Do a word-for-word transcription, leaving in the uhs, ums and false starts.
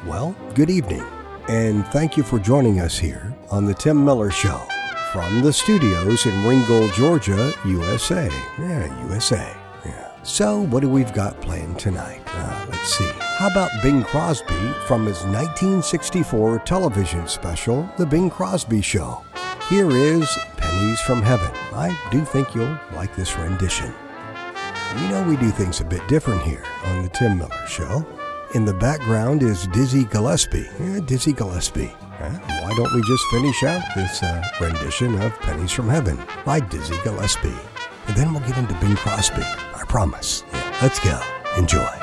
Well, good evening, and thank you for joining us here on The Tim Miller Show from the studios in Ringgold, Georgia, U S A. Yeah, U S A. Yeah. So, what do we've got playing tonight? Uh, let's see. How about Bing Crosby from his nineteen sixty-four television special, The Bing Crosby Show? Here is Pennies from Heaven. I do think you'll like this rendition. You know we do things a bit different here on The Tim Miller Show. In the background is Dizzy Gillespie. Yeah, Dizzy Gillespie. Huh? Why don't we just finish out this uh, rendition of Pennies from Heaven by Dizzy Gillespie? And then we'll get into Bing Crosby. I promise. Yeah, let's go. Enjoy.